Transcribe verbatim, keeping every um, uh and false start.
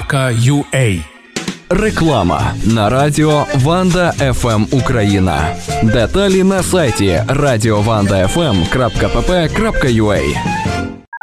крапка ю а. Реклама на радіо Ванда еф ем Україна. Деталі на сайті радіованда еф ем крапка пі пі крапка ю а.